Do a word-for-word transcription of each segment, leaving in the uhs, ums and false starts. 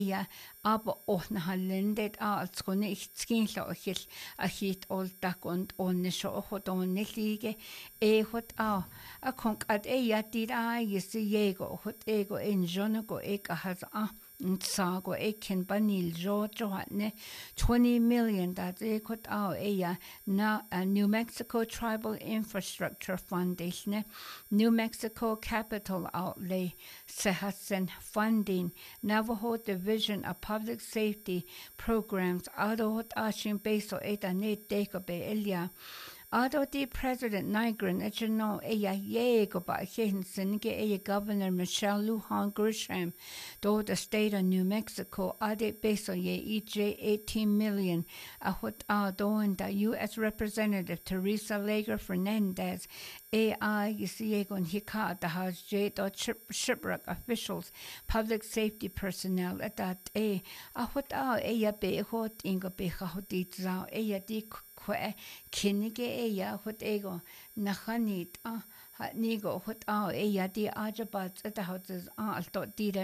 ja aber auch nach Landet als Gunne ich skinlauchil a hit oldak und ohne so hot ohne liege e hot a a konk at e ja tira is jego hot ego en jonago e ka has a Sago eken banil jo johatne twenty million that e hot a e ja na New Mexico Tribal Infrastructure Foundation New Mexico Capital Outlay Sehasen funding Navajo Division of Public Safety Programs Ado hot ashin beso eta ne deko be elia Ado the President Nigrin echino eya yego ba hensen ge eya Governor Michelle Lujan Grisham do the state of New Mexico ade beso ye E J eighteen million a hot ado and the U S Representative Teresa Lager Fernandez A I Yesiego Hika the House J dot shipwreck officials public safety personnel at that a a hot a eya be hot ingo be hot zao eya di kwe kinige eya hot ego nachanit a hat nigo hot a eya di ajabat at the houses alto dire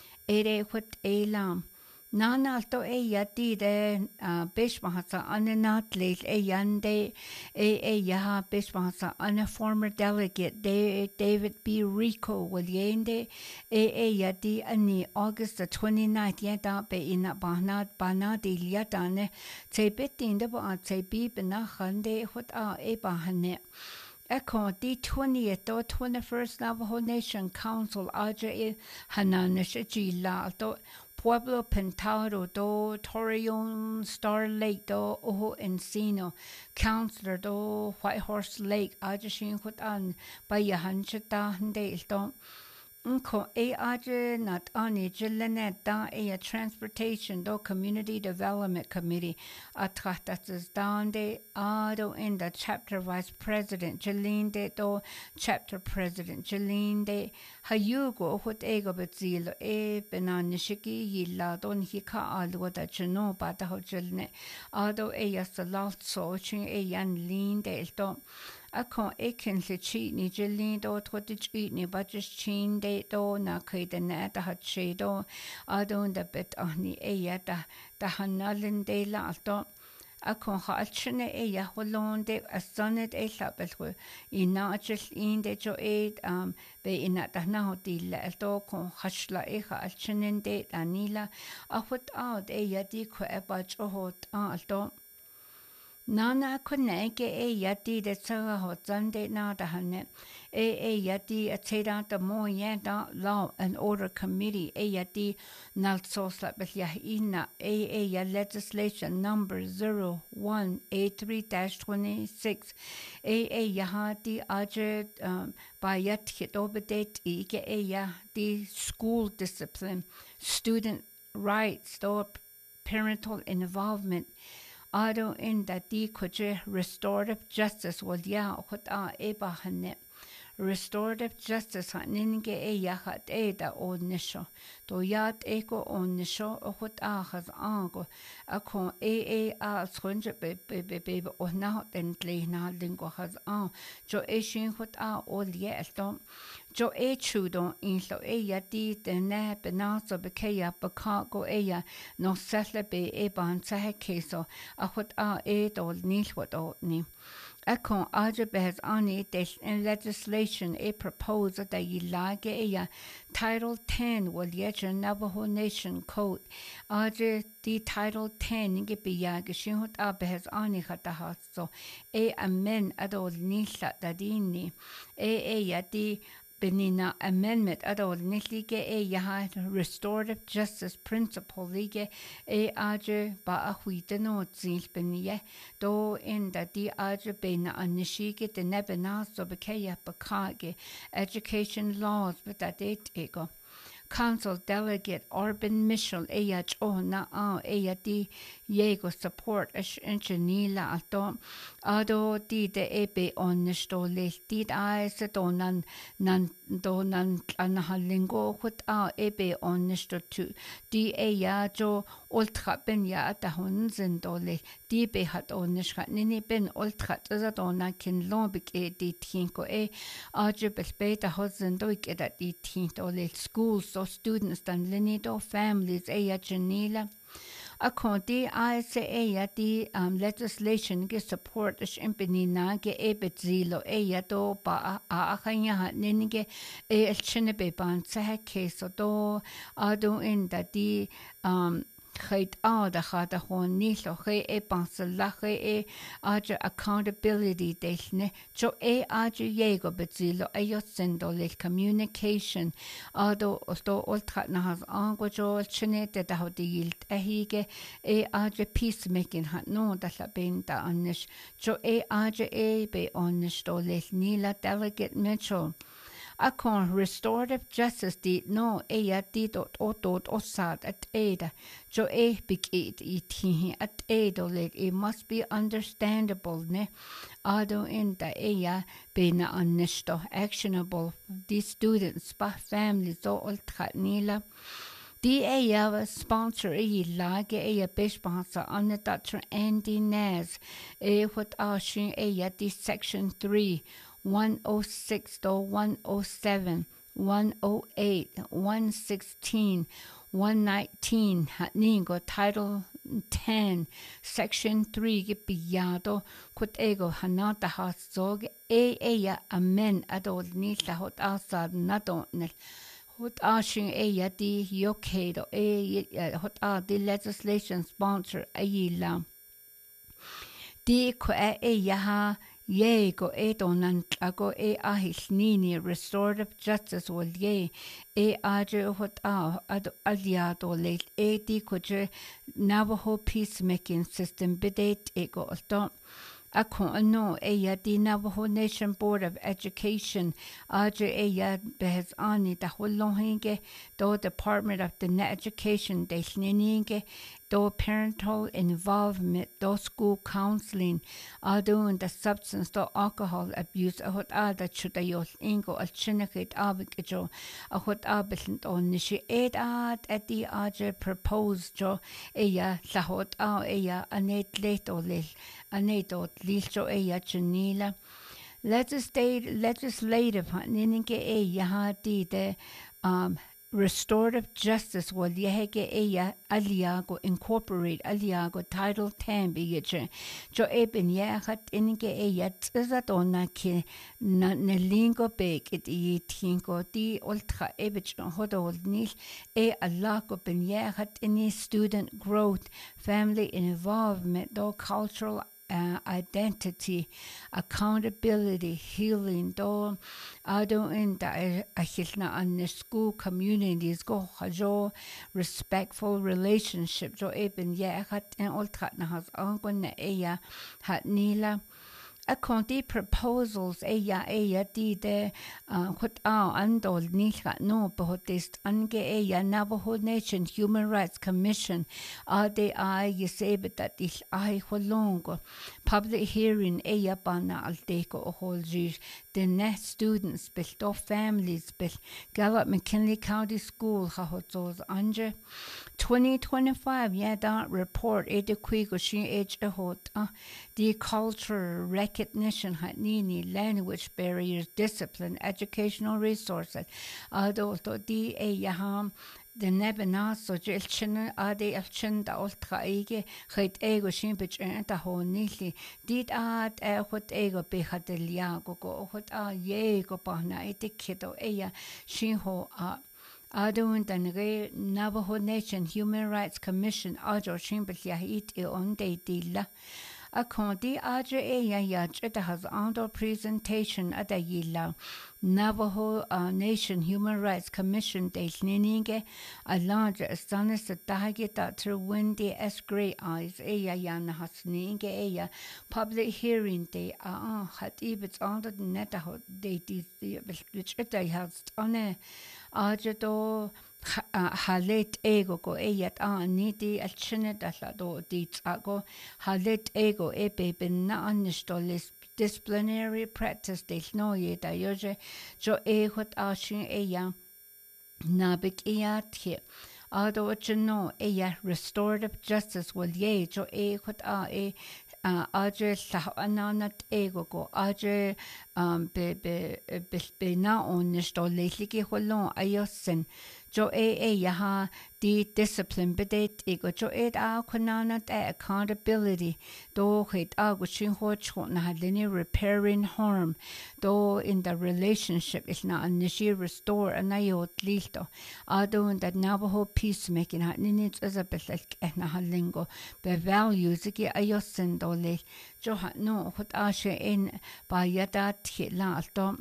ere hot elam Nana alto eya dire bishmahasa ananat late eyande e eya bishmahasa an a former delegate David B. Rico Williende e eya di ani August the twenty-ninth yada be ina banat banadi yadane te bitin de ba te bi benachande hot a e bahane Echo the twentieth or twenty-first Navajo Nation Council aja e hananish la do Pueblo Pentado do Torreon Star Lake do Ojo Encino Councilor do White Horse Lake Ajashin Hutan by Yahanchata Hande do Unko e aja not ani jilenet da e transportation do Community Development Committee atratatas dande ado in the chapter vice president Jelinde do chapter president Jelinde hayugo hot ego betzilo e benanishiki yilla don hika alwa da cheno bata hojelne ado e yasalalt so chin e yan linde do Ako ekin le chi ni jelin do twotic eat ni budget chin de do na kaida na da hat she do adon da bet ahni e ya da da hanalin de la do Ako ha alchne e ya holon de asonet e label in nachel in de jo e um be in da na di la do kon hashla e ha alchnen de anila a hot out e ya di ko e ba jo hot a do Nana kuneke e yati de saga hotzande na da hane e e yati a teda da mo yanda law and order committee e yati nalso slapel ya ina e e ya legislation number zero one eight three dash twenty-six e e yahati aje um, by yat hitobedet e ke e ya the school discipline student rights or parental involvement Ado in that di kuje restorative justice wal ya hot a eba hane restorative justice haninge e yahat e da onisho to yat eko onisho hot a has ango ako e e a schunje be be be be ona den na lingo has an jo e shin hot a ol ye elton Jo e chudo in lo e ya di de ne benaso be ke ya baka go e ya no settle be e ban sa he keso a hot a e dol ni hot o ni Akon aja behes ani des in legislation e propose that yi lage e ya Title ten will yet Navajo Nation Code aja di Title ten nge be ya geshin hot a behes ani hata haso e amen adol ni sa dadini e e ya di Benina amendment adol nilige e yaha restorative justice principle lige e aje ba ahuite no zil benie do in da di aje bena anishige de nebena so bekeya bakage education laws but that it ego Council Delegate Orban Mitchell eyach o na a eyati yego support ash engineer alto ado di de ebe on stole di I se donan nan donan anhalingo hut a ebe on sto tu di eya jo ultra ben ya da hun sind dole di be hat on schat nini ben ultra da dona kin lombik e di tinko e a je bel beta hozen do ik da di tin dole schools or students than Linido families eya Janila. According I say the um, legislation get support is impinina ge ebet zilo eya do ba a akanya ninige e el chinebe ban sa case do ado in that the um Geit aan dat gaat er gewoon niet zo. Ge e pansela ge e aje accountability dechne. Jo e aje jego bezilo e yo sendo le communication. Ado sto ultra na has ango jo chine de da ho dilt e hige e aje peacemaking hat no da la benta anish. Jo e aje e be onish do le nila delegate Mitchell. Akon restorative justice di no eya di dot otot osad at eda jo e big it iti at edo leg it must be understandable ne ado in da eya bena annesto actionable the students pa families so ultra nila di eya sponsor e lage eya besponsor on the Doctor Andy Naz e what ashin eya di section three one oh six to one oh seven, one oh eight, one sixteen, one nineteen, Hatningo, Title ten, Section three, Gipiyado, Kut ego Hanata Hasog, E Eya Amen Adol Nila Hot Asad Nadonel. Hot Ashing Eya di Yokedo, E Hot A the legislation sponsor Ayila. Di Ko Eya Ha. Ye go e donan ago e ahis nini restorative justice wol ye e aje hot a ad aliado le e di koje Navajo peacemaking system bidet e go alto Ako no e ya di Navajo Nation Board of Education aje e ya behes ani da holohinge do Department of the Education de snininge do parental involvement, do school counseling, ado the substance, do alcohol abuse, a hot ada chudayos ingo, a chinakit abikijo, a hot abisant on nishi ed ad at the aja proposed jo, eya, sahot ao eya, anet leto lil, aneto licho eya chanila. Legislative, legislative, ninge eya hadi de, um, restorative justice wal yehege eya aliago incorporate aliago title ten biyeche jo eben yahat inge eya tzadona ke na nelingo bek it i tingo di ultra ebich hodol nil e alago ben yahat any student growth family involvement do cultural Uh, identity, accountability, healing, do ado in da ahilna an the school communities go hajo respectful relationship jo eben ya hat en ultra na has angon na eya hat nila According proposals eya eya di de what uh, andol nilha no bohotist ange eya Navajo Nation Human Rights Commission a de ai yesebe that is ai holongo public hearing eya bana alteko holji the net students bel families bel Gallup McKinley County School ha hotos anje twenty twenty-five yeah that report edekwigo shi age a hot the culture recognition hatnini language barriers discipline educational resources adulto di e yaham the nebena so jelchina ade elchin da ultra ege geit ego shimpich enta honili dit ad e hot ego be hadelia go go hot a ye go bana etikido eya shinho a Adun dan re Navajo Nation Human Rights Commission ajo shimpich yahit e onde dilla According Aja Eya Yach it has under presentation at a yilla Navajo uh, Nation Human Rights Commission de Sninge a large astonished Dahagita through Wendy S. Gray Eyes Eya Yan Hasninge Eya public hearing de a hat ibits under the netaho de which it has on a Aja do halet ego go eyat a nidi al chinedala do dit ago halet ego ebe ben na anistolis disciplinary practice de no ye da yoje jo e hot ashin eya nabik eyat here ado chno eya restorative justice will ye jo e hot a e aje sa ananat ego go aje um be be be be na onistoliki holon ayosen jo e e yaha di discipline bedet ego jo e a kunana da accountability do het a gushin ho chon na halini repairing harm do in the relationship is na anishi restore anayot lilto ado that Navajo peacemaking hat ninits as a betlek na halingo be values ki ayosen do le jo hat no hot ashe in ba yada tla alto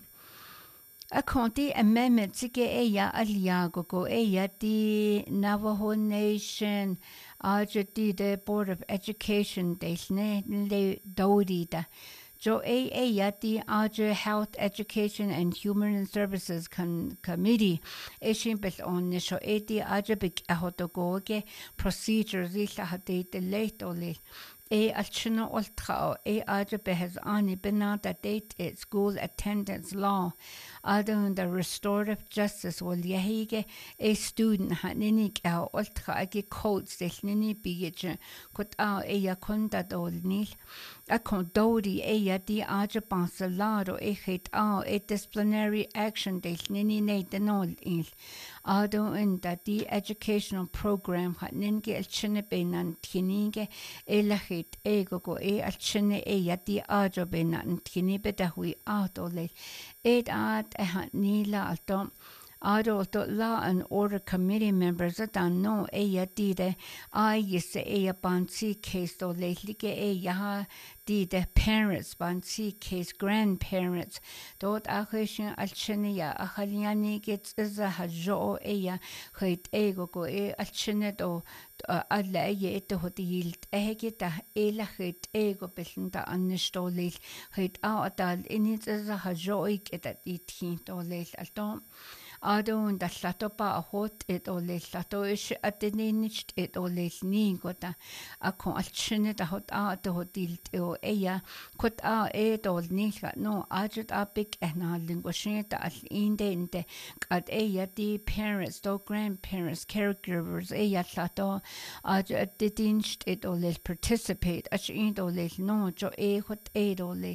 a conti amendment sige eya aliago go eya di Navajo Nation aja di the Board of Education desne le dodi da jo e eya di aja Health Education and Human Services con committee ishin bel on nisho e di aja big ahotogoge procedures illa hade de late ole e alchino ultra e aja behes ani benada date at school attendance law adun the restorative justice will yahige a student haninik au ultra agi codes del nini bige kut a e yakunda dol nil a condori e ya di aja pansalado e het a e disciplinary action del nini ne denol il adun the di educational program haninge alchine benan tinige e lahit ego go e alchine e ya di aja benan tini bedahui adole Ed at a nila alto ado to law and order committee members that no e ya dide I yes e bansi case to lately e ya dide parents bansi case grandparents dot akhishin alchenia akhaliani gets is a hajo e ya khait ego go e alchine do alla ye to hodilt e geta e la khait ego belinda annstolil khait a dal init is a hajo e geta it to lel alto Adun da latopa a hot it or le lato ish at the ninist it or le ningota a con alchine da hot a to hodilt o eya kut a e or nisha no ajut a big and a linguashita al indente at eya di parents do grandparents caregivers eya lato ajut the dinst it or le participate as in or le no jo e hot e or le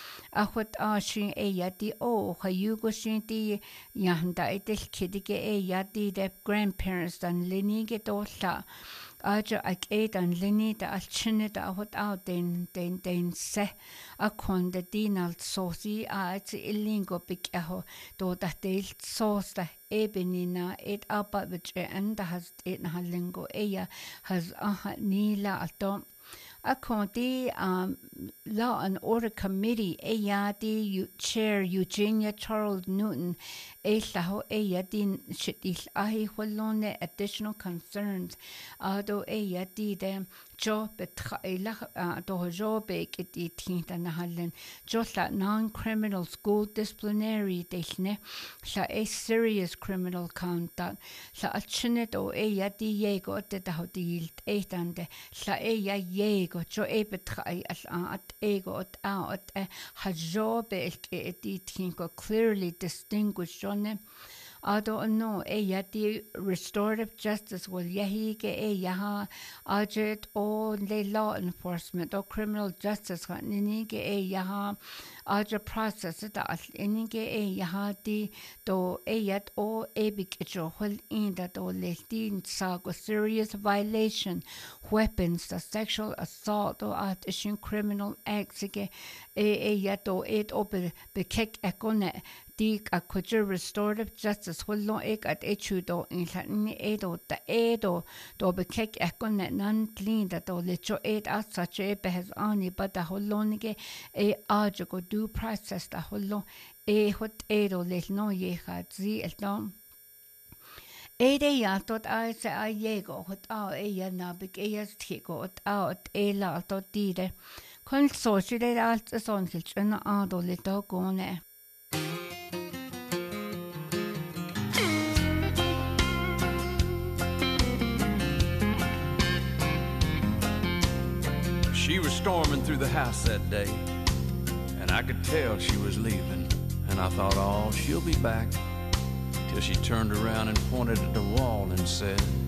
a hot a shin e ya di o ha yugo shin di yanda itel kidige e ya di de grandparents dan linige do la aja ak e dan lini da alchine da hot out den den den se a kon de dinal sosi a its illingo big eho do da del sos da ebenina et apa which and has it halingo e ya has a nila alto A conti um, Law and Order Committee eya di Chair Eugenia Charles Newton e laho eya din shitil ahi holone additional concerns ado eya di de jo betra ela do jo be it tinta na halen jo la non-criminal school disciplinary dechne la a serious criminal conduct la alchine do eya di yego de da hodil etande la eya yego jo e betrai al at ego at out a hajobe it tinko clearly distinguished on Ado no e yati restorative justice will yahige e yaha ajet o le law enforcement or criminal justice ninige e yaha aja process da ninige e yaha di do e yat o e bikjo hol in da do le din sago serious violation weapons the sexual assault or at ishin criminal acts e e yato et open bekek ekone Dig a culture restorative justice hollo ek at echudo in latin edo da edo do bekek ekon nan clean da do lecho ed as such e behes ani but da hollonige e ajo due process da hollo e hot edo le no ye hat zi eldom Ede ya tot a se a yego hot a e ya na bek e as tigo ot a ot e la tot dire kon so sile alt son kilchna a do le to gone She was storming through the house that day, and I could tell she was leaving, and I thought, oh, she'll be back, till she turned around and pointed at the wall and said,